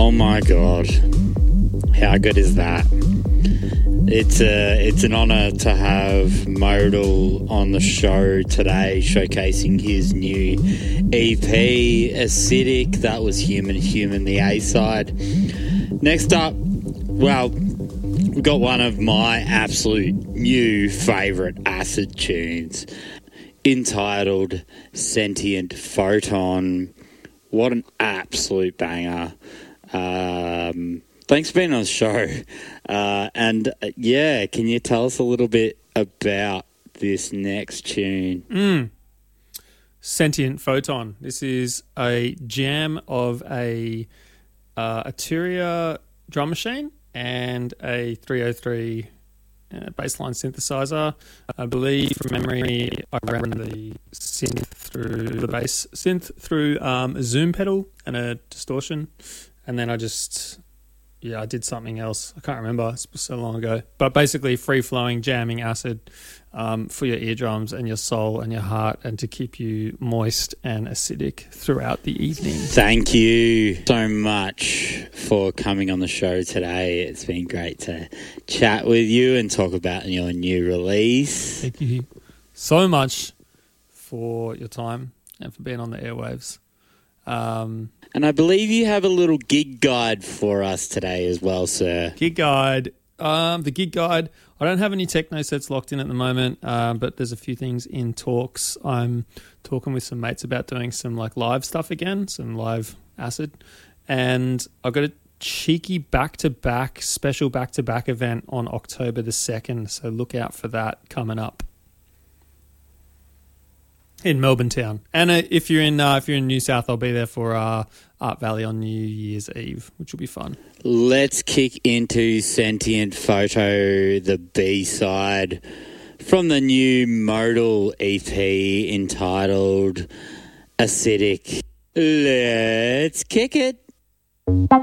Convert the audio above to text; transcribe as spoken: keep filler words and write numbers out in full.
Oh my God. How good is that? It's a, it's an honour to have Modal on the show today, showcasing his new E P, Acidic. That was Human Human, the A-side. Next up, well, we've got one of my absolute new favourite acid tunes, entitled Sentient Photon. What an absolute banger. Um... Thanks for being on the show. Uh, and, uh, yeah, can you tell us a little bit about this next tune? Mm. Sentient Photon. This is a jam of a uh, Arturia drum machine and a three oh three uh, bassline synthesizer. I believe, from memory, I ran the synth through the bass synth through um, a zoom pedal and a distortion, and then I just... Yeah, I did something else. I can't remember. It's so long ago. But basically free-flowing, jamming acid um, for your eardrums and your soul and your heart, and to keep you moist and acidic throughout the evening. Thank you so much for coming on the show today. It's been great to chat with you and talk about your new release. Thank you so much for your time and for being on the airwaves. Um, and I believe you have a little gig guide for us today as well, sir. Gig guide. Um, the gig guide. I don't have any techno sets locked in at the moment, um, but there's a few things in talks. I'm talking with some mates about doing some like live stuff again, some live acid, and I've got a cheeky back-to-back special back-to-back event on October the second. So look out for that coming up. In Melbourne town, and uh, if you're in uh, if you're in New South, I'll be there for uh, Art Valley on New Year's Eve, which will be fun. Let's kick into Sentient Photo, the B side from the new Modal E P entitled Acidic. Let's kick it.